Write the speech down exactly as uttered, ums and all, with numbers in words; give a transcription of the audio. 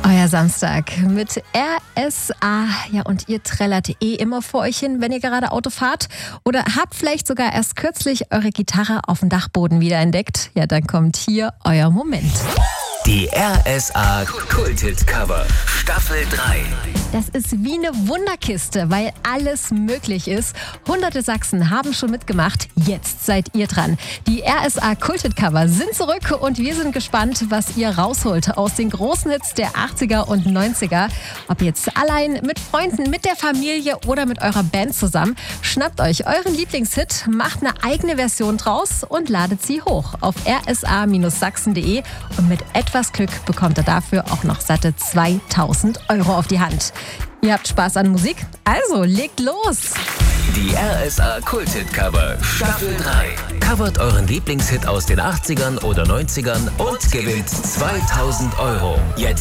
Euer Samstag mit R S A. Ja, und ihr trällert eh immer vor euch hin, wenn ihr gerade Auto fahrt. Oder habt vielleicht sogar erst kürzlich eure Gitarre auf dem Dachboden wiederentdeckt. Ja, dann kommt hier euer Moment. Die R S A Kulthit-Cover Staffel drei. Das ist wie eine Wunderkiste, weil alles möglich ist. Hunderte Sachsen haben schon mitgemacht. Jetzt seid ihr dran. Die R S A Kulthit-Cover sind zurück und wir sind gespannt, was ihr rausholt aus den großen Hits der achtziger und neunziger. Ob jetzt allein, mit Freunden, mit der Familie oder mit eurer Band zusammen. Schnappt euch euren Lieblingshit, macht eine eigene Version draus und ladet sie hoch auf r s a sachsen punkt d e und mit etwas Glück bekommt ihr dafür auch noch satte zweitausend Euro auf die Hand. Ihr habt Spaß an Musik? Also legt los! Die R S A Kulthit-Cover Staffel drei. Covert euren Lieblingshit aus den achtzigern oder neunzigern und gewinnt zweitausend Euro. Jetzt